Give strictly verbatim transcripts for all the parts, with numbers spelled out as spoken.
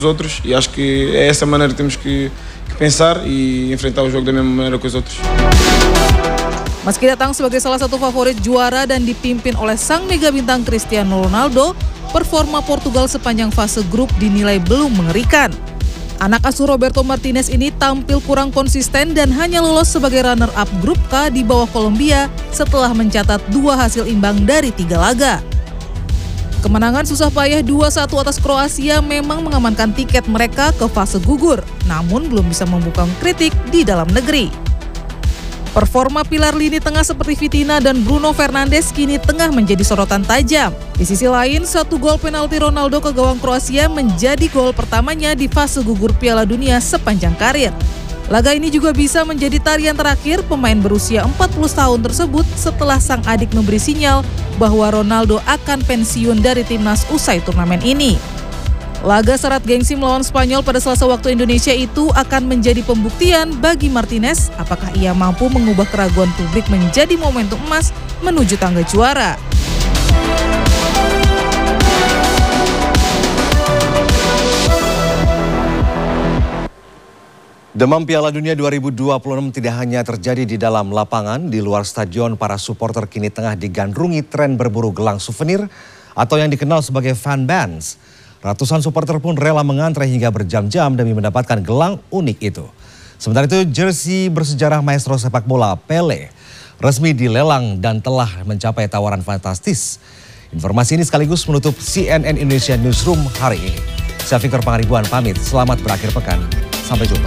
os outros e acho que é essa maneira que temos que, que pensar e enfrentar o jogo da mesma maneira que os outros. Meski datang sebagai salah satu favorit juara dan dipimpin oleh sang mega bintang Cristiano Ronaldo, performa Portugal sepanjang fase grup dinilai belum mengerikan. Anak asuh Roberto Martinez ini tampil kurang konsisten dan hanya lolos sebagai runner-up grup K di bawah Kolombia setelah mencatat dua hasil imbang dari tiga laga. Kemenangan susah payah dua satu atas Kroasia memang mengamankan tiket mereka ke fase gugur, namun belum bisa membuka kritik di dalam negeri. Performa pilar lini tengah seperti Vitina dan Bruno Fernandes kini tengah menjadi sorotan tajam. Di sisi lain, satu gol penalti Ronaldo ke gawang Kroasia menjadi gol pertamanya di fase gugur Piala Dunia sepanjang karir. Laga ini juga bisa menjadi tarian terakhir pemain berusia empat puluh tahun tersebut setelah sang adik memberi sinyal bahwa Ronaldo akan pensiun dari timnas usai turnamen ini. Laga syarat gengsi melawan Spanyol pada Selasa waktu Indonesia itu akan menjadi pembuktian bagi Martinez apakah ia mampu mengubah keraguan publik menjadi momentum emas menuju tangga juara. Demam Piala Dunia dua ribu dua puluh enam tidak hanya terjadi di dalam lapangan, di luar stadion para supporter kini tengah digandrungi tren berburu gelang souvenir atau yang dikenal sebagai fan bands. Ratusan supporter pun rela mengantre hingga berjam-jam demi mendapatkan gelang unik itu. Sementara itu, jersey bersejarah maestro sepak bola Pele resmi dilelang dan telah mencapai tawaran fantastis. Informasi ini sekaligus menutup C N N Indonesia Newsroom hari ini. Saya Victor Pangaribuan pamit, selamat berakhir pekan. Sampai jumpa.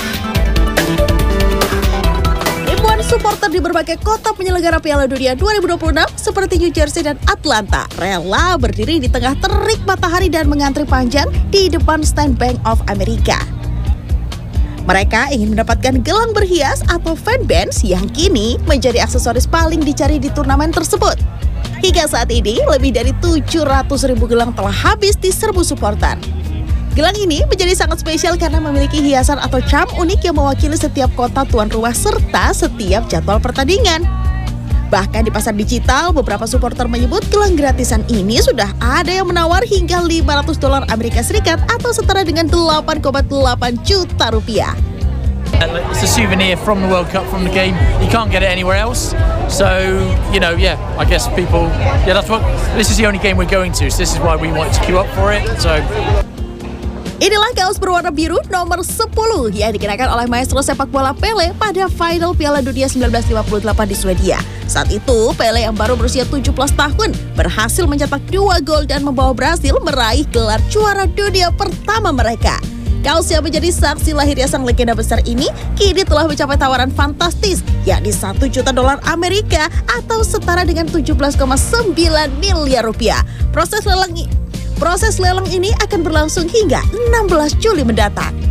Ribuan supporter di berbagai kota penyelenggara Piala Dunia dua ribu dua puluh enam seperti New Jersey dan Atlanta rela berdiri di tengah terik matahari dan mengantri panjang di depan stand Bank of America. Mereka ingin mendapatkan gelang berhias atau fan bands yang kini menjadi aksesoris paling dicari di turnamen tersebut. Hingga saat ini, lebih dari tujuh ratus ribu gelang telah habis diserbu supporter. Gelang ini menjadi sangat spesial karena memiliki hiasan atau charm unik yang mewakili setiap kota tuan rumah serta setiap jadwal pertandingan. Bahkan di pasar digital, beberapa supporter menyebut gelang gratisan ini sudah ada yang menawar hingga lima ratus dolar Amerika Serikat atau setara dengan delapan koma delapan juta rupiah. It's a souvenir from the World Cup, from the game. You can't get it anywhere else. So, you know, yeah, I guess people, yeah, that's what, this is the only game we're going to. So this is why we want to queue up for it. So. Inilah kaos berwarna biru nomor sepuluh yang dikenakan oleh maestro sepak bola Pele pada final Piala Dunia seribu sembilan ratus lima puluh delapan di Swedia. Saat itu, Pele yang baru berusia tujuh belas tahun berhasil mencetak dua gol dan membawa Brasil meraih gelar juara dunia pertama mereka. Kaos yang menjadi saksi lahirnya sang legenda besar ini kini telah mencapai tawaran fantastis, yakni satu juta dolar Amerika atau setara dengan tujuh belas koma sembilan miliar rupiah. Proses lelang Proses lelang ini akan berlangsung hingga enam belas Juli mendatang.